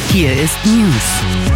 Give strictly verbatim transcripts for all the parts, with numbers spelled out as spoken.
Hier ist News.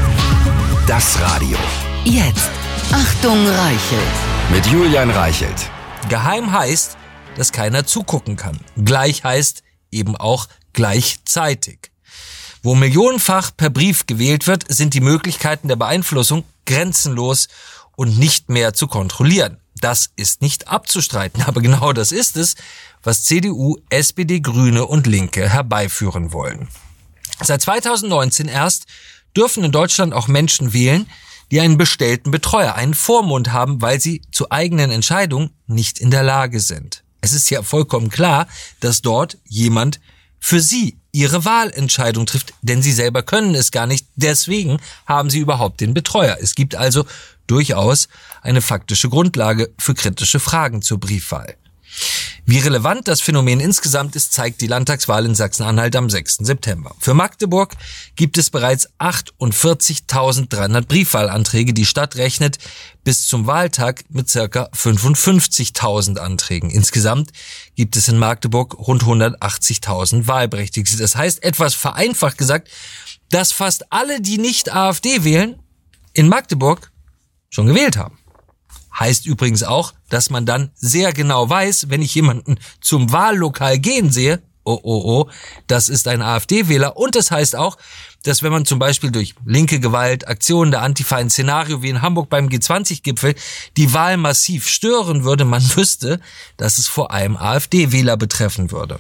Das Radio. Jetzt. Achtung, Reichelt. Mit Julian Reichelt. Geheim heißt, dass keiner zugucken kann. Gleich heißt eben auch gleichzeitig. Wo millionenfach per Brief gewählt wird, sind die Möglichkeiten der Beeinflussung grenzenlos und nicht mehr zu kontrollieren. Das ist nicht abzustreiten, aber genau das ist es, was C D U, S P D, Grüne und Linke herbeiführen wollen. Seit zweitausendneunzehn erst dürfen in Deutschland auch Menschen wählen, die einen bestellten Betreuer, einen Vormund haben, weil sie zu eigenen Entscheidungen nicht in der Lage sind. Es ist ja vollkommen klar, dass dort jemand für sie ihre Wahlentscheidung trifft, denn sie selber können es gar nicht. Deswegen haben sie überhaupt den Betreuer. Es gibt also durchaus eine faktische Grundlage für kritische Fragen zur Briefwahl. Wie relevant das Phänomen insgesamt ist, zeigt die Landtagswahl in Sachsen-Anhalt am sechsten September. Für Magdeburg gibt es bereits achtundvierzigtausenddreihundert Briefwahlanträge. Die Stadt rechnet bis zum Wahltag mit circa fünfundfünfzigtausend Anträgen. Insgesamt gibt es in Magdeburg rund hundertachtzigtausend Wahlberechtigte. Das heißt, etwas vereinfacht gesagt, dass fast alle, die nicht AfD wählen, in Magdeburg schon gewählt haben. Heißt übrigens auch, dass man dann sehr genau weiß, wenn ich jemanden zum Wahllokal gehen sehe, oh, oh, oh, das ist ein AfD-Wähler. Und das heißt auch, dass wenn man zum Beispiel durch linke Gewalt, Aktionen der Antifa, ein Szenario wie in Hamburg beim G zwanzig Gipfel die Wahl massiv stören würde, man wüsste, dass es vor allem AfD-Wähler betreffen würde.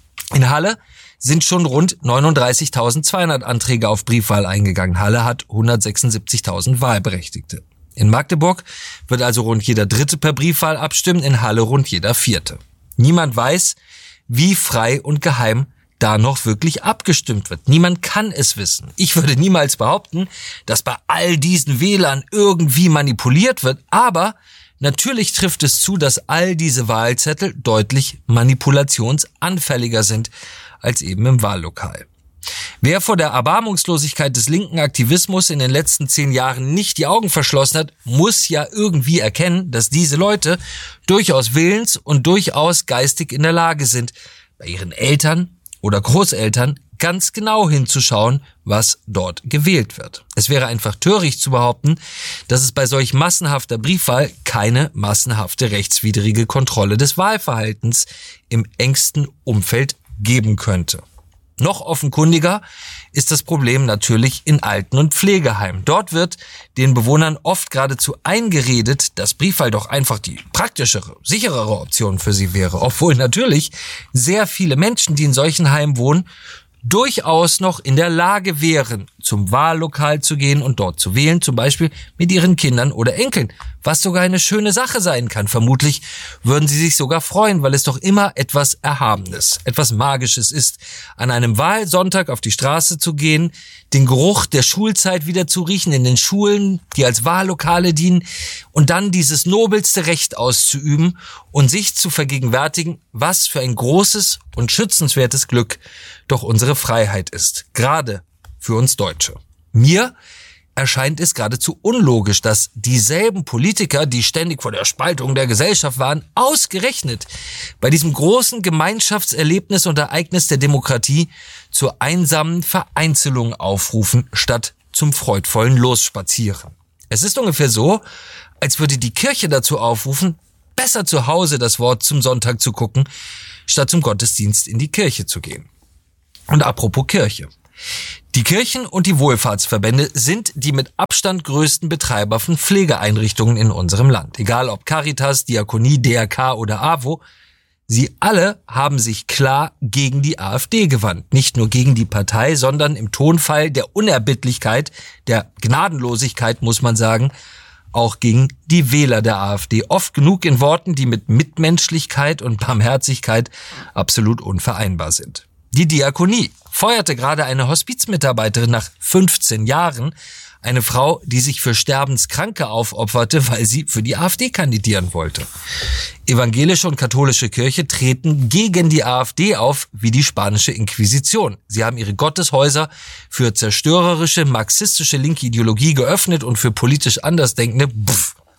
In Halle sind schon rund neununddreißigtausendzweihundert Anträge auf Briefwahl eingegangen. Halle hat hundertsechsundsiebzigtausend Wahlberechtigte. In Magdeburg wird also rund jeder Dritte per Briefwahl abstimmen, in Halle rund jeder Vierte. Niemand weiß, wie frei und geheim da noch wirklich abgestimmt wird. Niemand kann es wissen. Ich würde niemals behaupten, dass bei all diesen Wählern irgendwie manipuliert wird, aber natürlich trifft es zu, dass all diese Wahlzettel deutlich manipulationsanfälliger sind als eben im Wahllokal. Wer vor der Erbarmungslosigkeit des linken Aktivismus in den letzten zehn Jahren nicht die Augen verschlossen hat, muss ja irgendwie erkennen, dass diese Leute durchaus willens und durchaus geistig in der Lage sind, bei ihren Eltern oder Großeltern ganz genau hinzuschauen, was dort gewählt wird. Es wäre einfach töricht zu behaupten, dass es bei solch massenhafter Briefwahl keine massenhafte rechtswidrige Kontrolle des Wahlverhaltens im engsten Umfeld geben könnte. Noch offenkundiger ist das Problem natürlich in Alten- und Pflegeheimen. Dort wird den Bewohnern oft geradezu eingeredet, dass Briefwahl doch einfach die praktischere, sicherere Option für sie wäre. Obwohl natürlich sehr viele Menschen, die in solchen Heimen wohnen, durchaus noch in der Lage wären, zum Wahllokal zu gehen und dort zu wählen, zum Beispiel mit ihren Kindern oder Enkeln, was sogar eine schöne Sache sein kann. Vermutlich würden sie sich sogar freuen, weil es doch immer etwas Erhabenes, etwas Magisches ist, an einem Wahlsonntag auf die Straße zu gehen, den Geruch der Schulzeit wieder zu riechen in den Schulen, die als Wahllokale dienen, und dann dieses nobelste Recht auszuüben und sich zu vergegenwärtigen, was für ein großes und schützenswertes Glück doch unsere Freiheit ist, gerade für uns Deutsche. Mir erscheint es geradezu unlogisch, dass dieselben Politiker, die ständig vor der Spaltung der Gesellschaft waren, ausgerechnet bei diesem großen Gemeinschaftserlebnis und Ereignis der Demokratie zur einsamen Vereinzelung aufrufen, statt zum freudvollen Losspazieren. Es ist ungefähr so, als würde die Kirche dazu aufrufen, besser zu Hause das Wort zum Sonntag zu gucken, statt zum Gottesdienst in die Kirche zu gehen. Und apropos Kirche. Die Kirchen und die Wohlfahrtsverbände sind die mit Abstand größten Betreiber von Pflegeeinrichtungen in unserem Land. Egal ob Caritas, Diakonie, D R K oder A W O, sie alle haben sich klar gegen die AfD gewandt. Nicht nur gegen die Partei, sondern im Tonfall der Unerbittlichkeit, der Gnadenlosigkeit, muss man sagen, auch gegen die Wähler der AfD. Oft genug in Worten, die mit Mitmenschlichkeit und Barmherzigkeit absolut unvereinbar sind. Die Diakonie feuerte gerade eine Hospizmitarbeiterin nach fünfzehn Jahren, eine Frau, die sich für Sterbenskranke aufopferte, weil sie für die AfD kandidieren wollte. Evangelische und katholische Kirche treten gegen die AfD auf wie die spanische Inquisition. Sie haben ihre Gotteshäuser für zerstörerische, marxistische linke Ideologie geöffnet und für politisch Andersdenkende pff,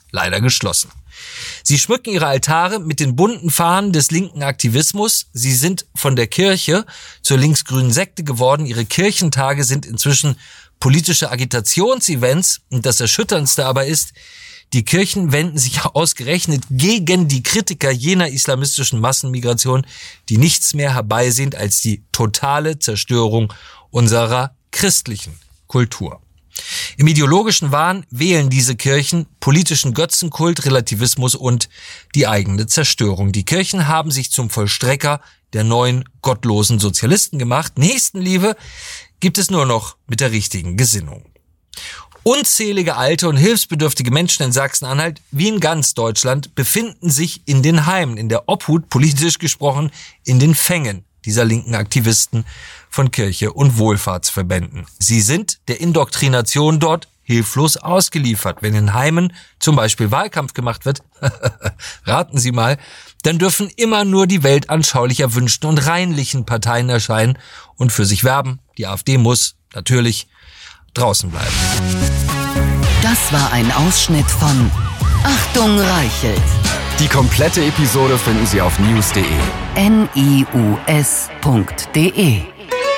leider geschlossen. Sie schmücken ihre Altare mit den bunten Fahnen des linken Aktivismus. Sie sind von der Kirche zur linksgrünen Sekte geworden. Ihre Kirchentage sind inzwischen politische Agitationsevents. Und das Erschütterndste aber ist, die Kirchen wenden sich ausgerechnet gegen die Kritiker jener islamistischen Massenmigration, die nichts mehr herbeisehnt als die totale Zerstörung unserer christlichen Kultur. Im ideologischen Wahn wählen diese Kirchen politischen Götzenkult, Relativismus und die eigene Zerstörung. Die Kirchen haben sich zum Vollstrecker der neuen gottlosen Sozialisten gemacht. Nächstenliebe gibt es nur noch mit der richtigen Gesinnung. Unzählige alte und hilfsbedürftige Menschen in Sachsen-Anhalt, wie in ganz Deutschland, befinden sich in den Heimen, in der Obhut, politisch gesprochen, in den Fängen dieser linken Aktivisten von Kirche und Wohlfahrtsverbänden. Sie sind der Indoktrination dort hilflos ausgeliefert. Wenn in Heimen zum Beispiel Wahlkampf gemacht wird, raten Sie mal, dann dürfen immer nur die weltanschaulich erwünschten und reinlichen Parteien erscheinen und für sich werben. Die AfD muss natürlich draußen bleiben. Das war ein Ausschnitt von Achtung Reichelt. Die komplette Episode finden Sie auf news punkt de. N I U S punkt de